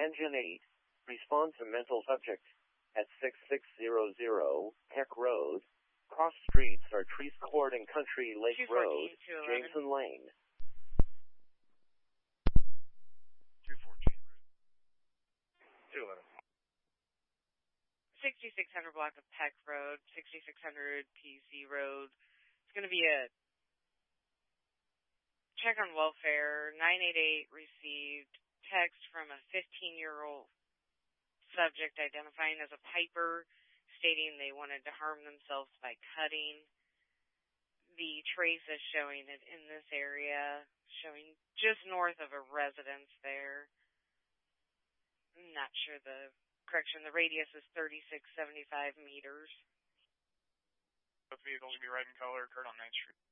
Engine 8. Respond to mental subject at 6600 Peck Road. Cross streets are Trees Court and Country Lake Road, Jameson Lane. 214. 211. 6600 block of Peck Road, 6600 PC Road. It's going to be a check on welfare. 988 received text from a 15-year-old subject identifying as a piper, stating they wanted to harm themselves by cutting. The trace is showing it in this area, showing just north of a residence there. I'm not sure the radius is 3675 meters. Both vehicles will be red in color, occurred on 9th Street.